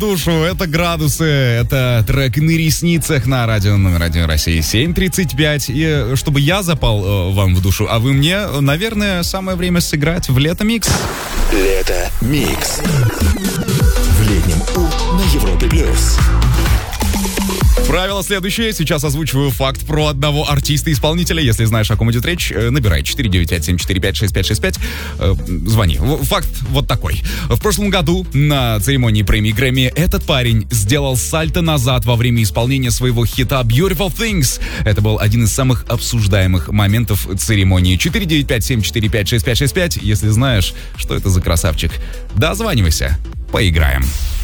душу, это градусы, это трек «На ресницах» на радио номер 1 России 7:35. И чтобы я запал вам в душу, а вы мне, наверное, самое время сыграть в Лето Микс. Лето Микс. В летнем У на Европе Плюс. Правило следующее. Сейчас озвучиваю факт про одного артиста-исполнителя. Если знаешь, о ком идет речь, набирай 495-745-6565. Звони. Факт вот такой. В прошлом году на церемонии премии Грэмми этот парень сделал сальто назад во время исполнения своего хита «Beautiful Things». Это был один из самых обсуждаемых моментов церемонии. 495-745-6565. Если знаешь, что это за красавчик, дозванивайся. Поиграем.